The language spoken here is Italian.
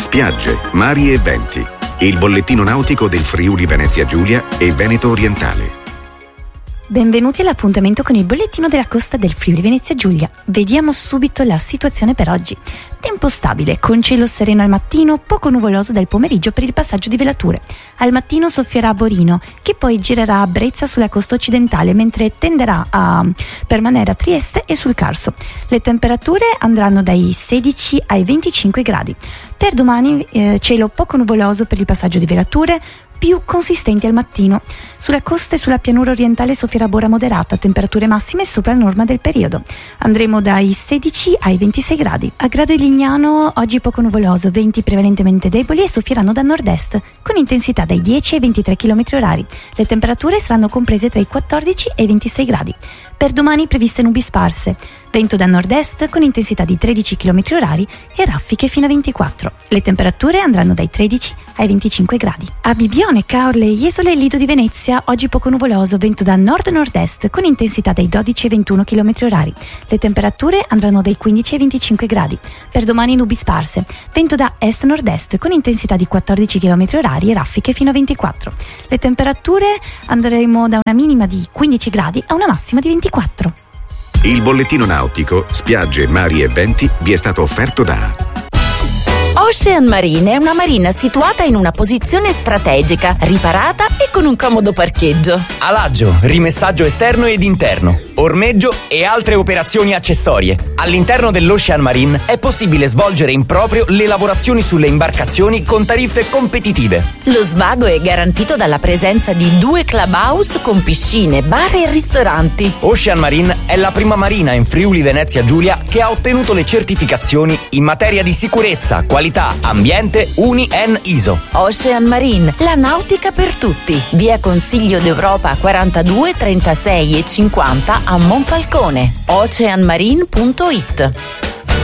spiagge, mari e venti. Il bollettino nautico del Friuli Venezia Giulia e Veneto Orientale. Benvenuti all'appuntamento con il bollettino della costa del Friuli Venezia Giulia. Vediamo subito la situazione per oggi. Tempo stabile, con cielo sereno al mattino, poco nuvoloso dal pomeriggio per il passaggio di velature. Al mattino soffierà a Borino, che poi girerà a Brezza sulla costa occidentale, mentre tenderà a permanere a Trieste e sul Carso. Le temperature andranno dai 16 ai 25 gradi. Per domani cielo poco nuvoloso per il passaggio di velature, più consistenti al mattino. Sulla costa e sulla pianura orientale soffierà bora moderata, temperature massime sopra la norma del periodo. Andremo dai 16 ai 26 gradi. A Grado di Lignano oggi poco nuvoloso, venti prevalentemente deboli e soffieranno da nord-est, con intensità dai 10 ai 23 km/h. Le temperature saranno comprese tra i 14 e i 26 gradi. Per domani previste nubi sparse, vento da nord-est con intensità di 13 km/h e raffiche fino a 24. Le temperature andranno dai 13 ai 25 gradi. A Bibione, Caorle, Jesole e Lido di Venezia oggi poco nuvoloso, vento da nord-nord-est con intensità dai 12 ai 21 km/h. Le temperature andranno dai 15 ai 25 gradi. Per domani nubi sparse, vento da est-nord-est con intensità di 14 km/h e raffiche fino a 24. Le temperature andremo da una minima di 15 gradi a una massima di 24. Il bollettino nautico, spiagge, mari e venti vi è stato offerto da Ocean Marine è una marina situata in una posizione strategica, riparata e con un comodo parcheggio. Alaggio, rimessaggio esterno ed interno, ormeggio e altre operazioni accessorie. All'interno dell'Ocean Marine è possibile svolgere in proprio le lavorazioni sulle imbarcazioni con tariffe competitive. Lo svago è garantito dalla presenza di 2 clubhouse con piscine, bar e ristoranti. Ocean Marine è la prima marina in Friuli Venezia Giulia che ha ottenuto le certificazioni in materia di sicurezza, qualità, ambiente UNI-EN ISO. Ocean Marine, la nautica per tutti. Via Consiglio d'Europa 42, 36 e 50 a Monfalcone. oceanmarine.it.